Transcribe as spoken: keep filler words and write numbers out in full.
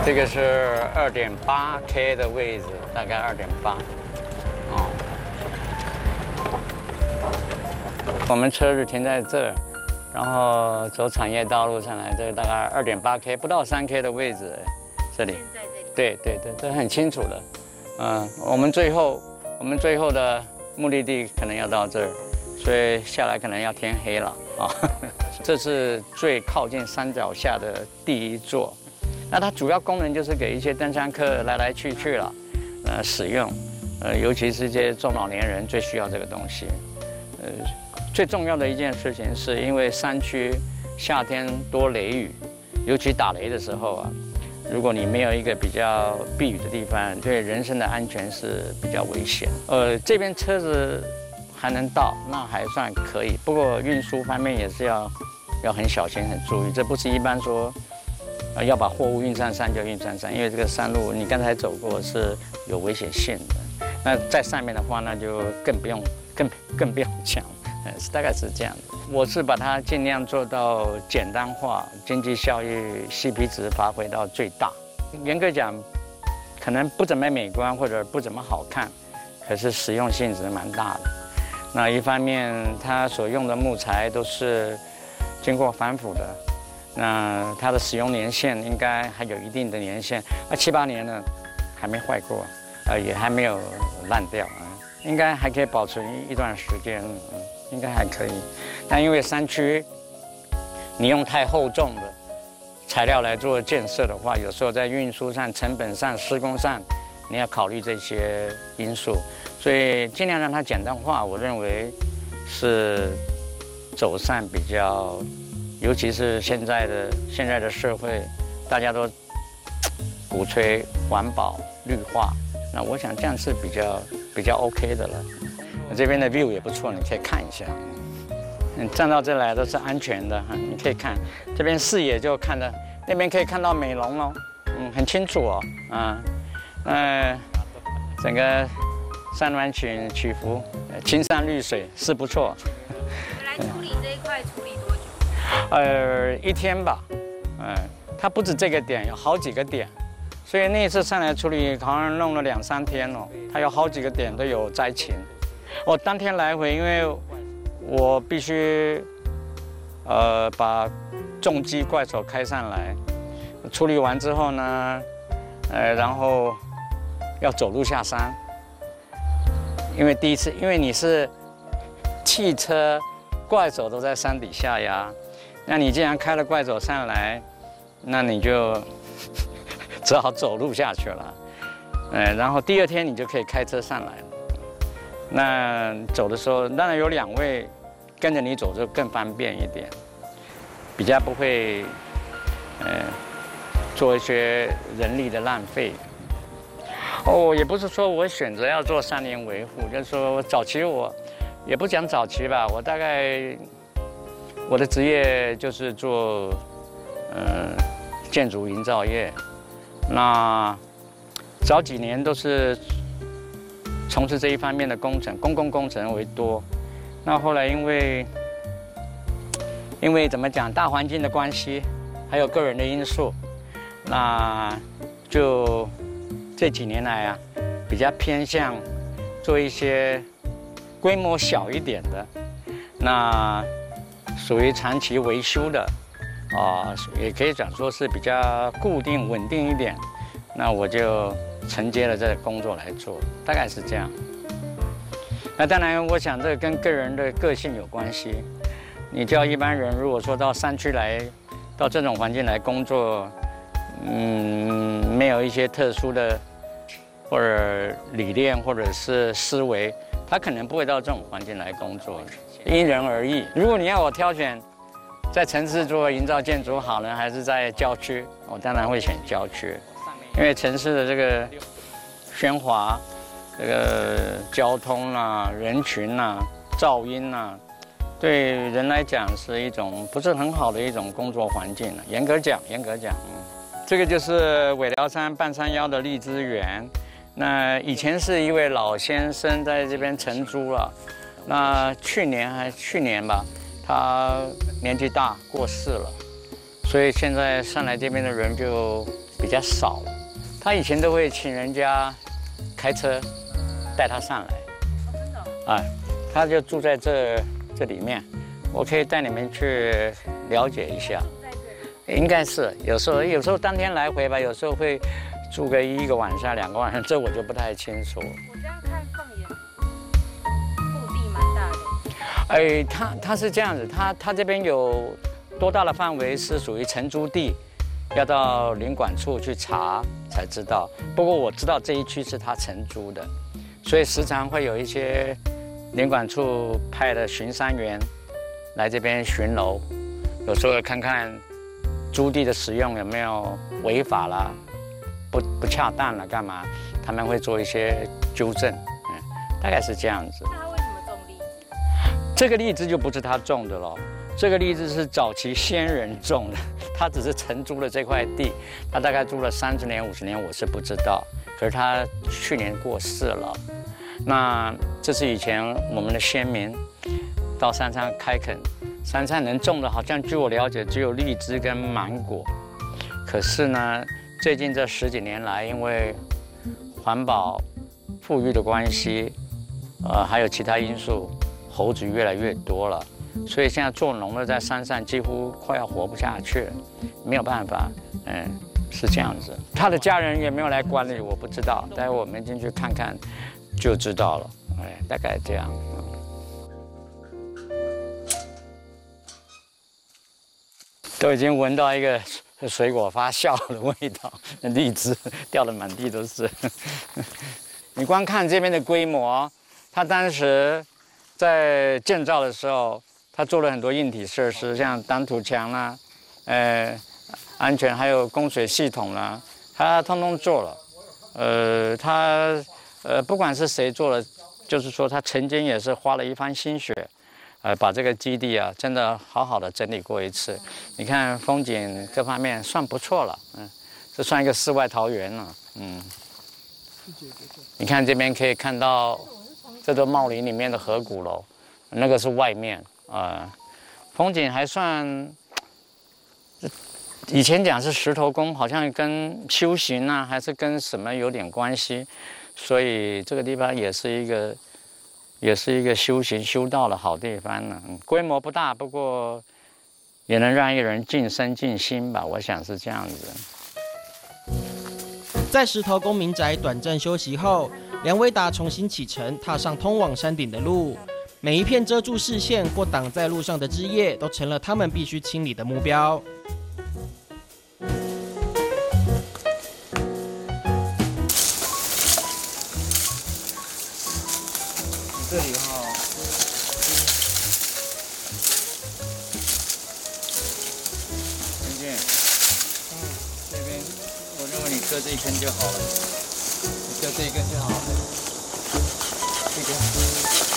这个是二点八 K 的位置，大概二点八。哦，我们车子停在这儿，然后走产业道路上来，这大概二点八 K， 不到三 K 的位置，这里。 在这里。 对对对，这很清楚的。嗯，我们最后我们最后的目的地可能要到这儿，所以下来可能要天黑了啊。这是最靠近山脚下的第一座。那它主要功能就是给一些登山客来来去去了，呃，使用，呃，尤其是这些中老年人最需要这个东西。呃，最重要的一件事情是因为山区夏天多雷雨，尤其打雷的时候啊，如果你没有一个比较避雨的地方，对人身的安全是比较危险。呃，这边车子还能到，那还算可以。不过运输方面也是要要很小心、很注意，这不是一般说。呃，要把货物运上山就运上山，因为这个山路你刚才走过是有危险性的。那在上面的话，那就更不用更更不用讲，呃，大概是这样的。我是把它尽量做到简单化，经济效益 C P 值发挥到最大。严格讲，可能不怎么美观或者不怎么好看，可是实用性质蛮大的。那一方面，它所用的木材都是经过反腐的。那它的使用年限应该还有一定的年限，那七八年了，还没坏过，呃，也还没有烂掉啊，应该还可以保存一段时间，嗯，应该还可以。但因为山区，你用太厚重的材料来做建设的话，有时候在运输上、成本上、施工上，你要考虑这些因素，所以尽量让它简单化，我认为是走上比较。尤其是现在的现在的社会，大家都鼓吹环保绿化，那我想这样是比较比较 OK 的了。这边的 view 也不错，你可以看一下。你站到这来都是安全的哈，你可以看这边视野就看到那边可以看到美龙哦，嗯，很清楚哦，啊，那整个山峦群起伏，青山绿水是不错。 来处理这一块处理多久？ 呃，一天吧，嗯、呃，它不止这个点，有好几个点，所以那一次上来处理好像弄了两三天哦，它有好几个点都有灾情。我当天来回，因为我必须呃把重机怪手开上来，处理完之后呢，呃，然后要走路下山，因为第一次，因为你是汽车怪手都在山底下呀。那你既然开了怪手上来，那你就只好走路下去了，呃，然后第二天你就可以开车上来了。那走的时候，当然有两位跟着你走就更方便一点，比较不会，呃，做一些人力的浪费。哦，也不是说我选择要做山林维护，就是说早期我也不讲早期吧，我大概。我的职业就是做，呃，建筑营造业。那早几年都是从事这一方面的工程，公共工程为多。那后来因为因为怎么讲，大环境的关系，还有个人的因素，那就这几年来啊，比较偏向做一些规模小一点的，那。属于长期维修的，啊、呃，也可以讲说是比较固定稳定一点，那我就承接了这个工作来做，大概是这样。那当然，我想这跟个人的个性有关系。你叫一般人，如果说到山区来，到这种环境来工作，嗯，没有一些特殊的或者理念或者是思维，他可能不会到这种环境来工作。因人而异。如果你要我挑选，在城市做营造建筑好呢，还是在郊区？我当然会选郊区，因为城市的这个喧哗、这个交通啊、人群啊、噪音啊，对人来讲是一种不是很好的一种工作环境了。严格讲，严格讲，嗯，这个就是尾寮山半山腰的荔枝园。那以前是一位老先生在这边承租了。那去年还去年吧，他年纪大过世了， 所以现在上来这边的人就比较少了。他以前都会请人家开车带他上来， 真的？ 啊，他就住在这这里面，我可以带你们去了解一下。应该是有时候有时候当天来回吧，有时候会住个一个晚上、两个晚上，这我就不太清楚。 我这样看放眼，腹地蛮大的。 哎，他他是这样子，他他这边有多大的范围是属于承租地，要到领管处去查才知道。不过我知道这一区是他承租的，所以时常会有一些领管处派的巡山员来这边巡逻，有时候看看租地的使用有没有违法啦、不不恰当了，干嘛？他们会做一些纠正，嗯，大概是这样子。 那他为什么种荔枝？ 这个荔枝就不是他种的咯，这个荔枝是早期先人种的，他只是承租了这块地，他大概租了三十年、五十年，我是不知道。可是他去年过世了，那这是以前我们的先民到山上开垦。山上能种的，好像据我了解，只有荔枝跟芒果。可是呢，最近这十几年来，因为环保、富裕的关系，呃，还有其他因素，猴子越来越多了，所以现在做农的在山上几乎快要活不下去了，没有办法，嗯，是这样子。他的家人也没有来管理，我不知道，待会我们进去看看就知道了，哎，大概这样。都已经闻到一个水果发酵的味道，荔枝掉得满地都是。你光看这边的规模，它当时在建造的时候，它做了很多硬体设施，像挡土墙啦、呃，安全还有供水系统啦，它通通做了。呃，它呃不管是谁做了，就是说他曾经也是花了一番心血。呃，把这个基地啊，真的好好的整理过一次。你看风景各方面算不错了，嗯，这算一个世外桃源了，嗯。你看这边可以看到，这座茂林里面的河谷楼，那个是外面啊、呃，风景还算。以前讲是石头公，好像跟修行啊，还是跟什么有点关系，所以这个地方也是一个。也是一个修行修道的好地方呢，规模不大，不过也能让一个人静身静心吧，我想是这样子。 在石头公民宅短暂休息后，梁维达重新启程，踏上通往山顶的路。每一片遮住视线或挡在路上的枝叶，都成了他们必须清理的目标。 这里哈、哦，文俊，嗯，这边我认为你割这一根就好了，你割这一根就好了，这根。